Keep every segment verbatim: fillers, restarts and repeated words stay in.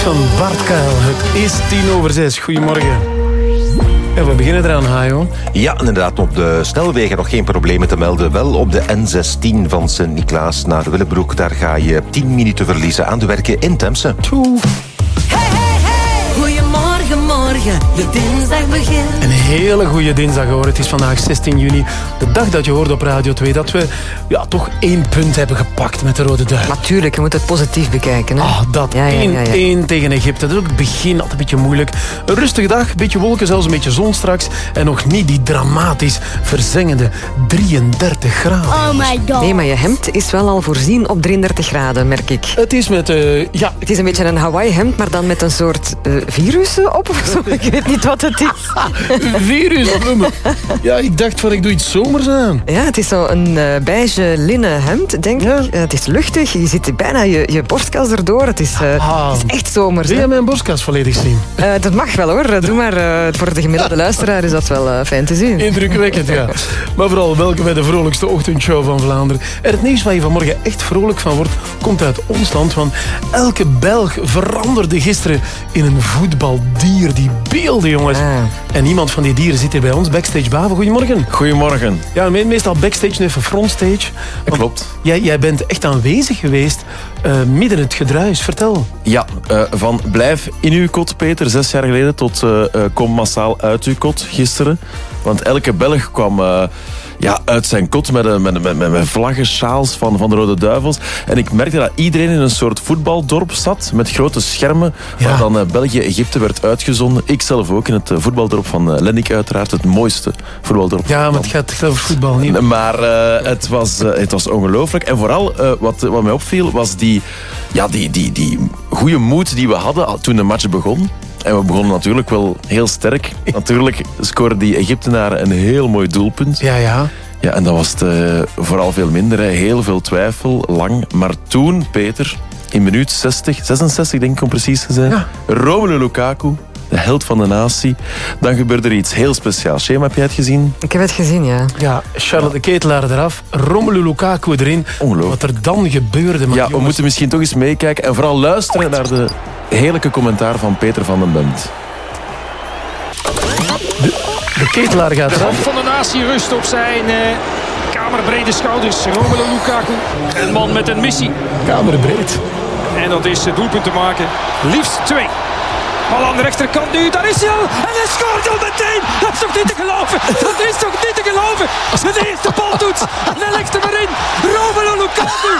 Van Bart Kuil. Het is tien over zes. Goedemorgen. Ja, we beginnen eraan, Hajo. Ja, inderdaad, op de snelwegen nog geen problemen te melden. Wel op de N zestien van Sint-Niklaas naar Willebroek. Daar ga je tien minuten verliezen aan de werken in Temse. Toe. Hey, hey, hey. Goedemorgen, morgen. De dinsdag begint. Een hele goede dinsdag, hoor. Het is vandaag zestien juni. De dag dat je hoort op Radio twee dat we ja, toch één punt hebben gepakt met de Rode Duiven. Natuurlijk, je moet het positief bekijken. Hè? Ah, dat. Ja, ja, ja, ja. één één tegen Egypte. Dat is ook het begin altijd een beetje moeilijk. Een rustige dag, een beetje wolken, zelfs een beetje zon straks. En nog niet die dramatisch verzengende drieëndertig graden. Oh my god. Nee, maar je hemd is wel al voorzien op drieëndertig graden, merk ik. Het is met... Uh, ja, Het is een beetje een Hawaii-hemd, maar dan met een soort uh, virus op of zo. Ik weet niet wat het is. een virus op me. Ja, ik dacht van ik doe iets zomers aan. Ja, het is zo een uh, beige linnen hemd, denk Ja. ik. Uh, het is luchtig, je ziet bijna je, je borstkas erdoor. Het is, uh, Ah. het is echt zomers. Wil Hè? jij mijn borstkas volledig zien? Uh, dat mag wel hoor, doe maar. Uh, voor de gemiddelde luisteraar is dat wel uh, fijn te zien. Indrukwekkend, ja. Maar vooral welkom bij de vrolijkste ochtendshow van Vlaanderen. En het nieuws waar je vanmorgen echt vrolijk van wordt, komt uit ons land. Want elke Belg veranderde gisteren in een voetbaldier. Die beelden, jongens. Ah. En iemand van die dieren zit hier bij ons, backstage. Bavo, goedemorgen. Goedemorgen. Ja, me- meestal backstage, nu even frontstage. Want Klopt. Jij, jij bent echt aanwezig geweest uh, midden het gedruis. Vertel. Ja, uh, van blijf in uw kot, Peter, zes jaar geleden, tot uh, uh, kom massaal uit uw kot gisteren. Want elke Belg kwam uh, ja, uit zijn kot met, een, met, met, met, met vlaggen, sjaals van, van de Rode Duivels. En ik merkte dat iedereen in een soort voetbaldorp zat, met grote schermen, Ja. waar dan uh, België-Egypte werd uitgezonden. Ik zelf ook, in het uh, voetbaldorp van uh, Lennik uiteraard, het mooiste voetbaldorp. Ja, maar van- het gaat echt over voetbal niet. maar uh, het was, uh, het was ongelooflijk. En vooral, uh, wat, wat mij opviel, was die, ja, die, die, die goede moed die we hadden al toen de match begon. En we begonnen natuurlijk wel heel sterk. Natuurlijk scoren die Egyptenaren een heel mooi doelpunt. Ja, ja. Ja, en dan was het uh, vooral veel minder. Hè. Heel veel twijfel, lang. Maar toen, Peter, in minuut zestig, zesenzestig denk ik om precies te zijn, Ja. Romelu Lukaku, de held van de natie, dan gebeurde er iets heel speciaals. Shema, heb jij het gezien? Ik heb het gezien, ja. Ja, Charlotte de Ketelaar eraf, Romelu Lukaku erin. Ongelooflijk. Wat er dan gebeurde, man. Ja, we jongens. moeten misschien toch eens meekijken en vooral luisteren naar de heerlijke commentaar van Peter van den Bent. De Ketelaar gaat De eraf. hand van de natie rust op zijn uh, kamerbrede schouders. Romelu Lukaku, een man met een missie. Kamerbreed. En dat is het doelpunt te maken. Liefst twee. Bal aan de rechterkant nu, daar is hij al. En hij scoort al meteen. Dat is toch niet te geloven. Dat is toch niet te geloven. De eerste baltoets. En hij legt hem erin. Romelu Lukaku.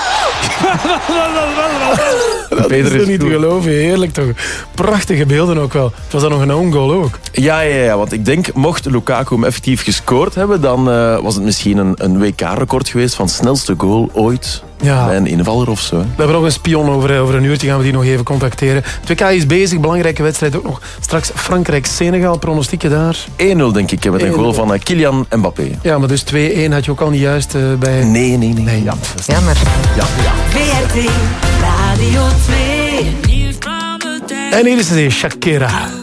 Dat Peter is toch is niet te goed. geloven. Heerlijk toch. Prachtige beelden ook wel. Het was dan nog een own goal ook. Ja, ja, ja, want ik denk, mocht Lukaku hem effectief gescoord hebben, dan uh, was het misschien een, een W K-record geweest van snelste goal ooit. Ja. Bij een invaller of zo. We hebben nog een spion over, over een uurtje. Gaan we die nog even contacteren. Het W K is bezig. Belangrijke wedstrijd ook nog. Straks Frankrijk-Senegal. Pronostieken daar. één nul denk ik, met een één goal nul. van uh, Kylian Mbappé. Ja, maar dus twee-één had je ook al niet juist uh, bij... Nee, nee, nee. Nee, ja. Jammer. V R T Radio twee. En hier is het weer, Shakira.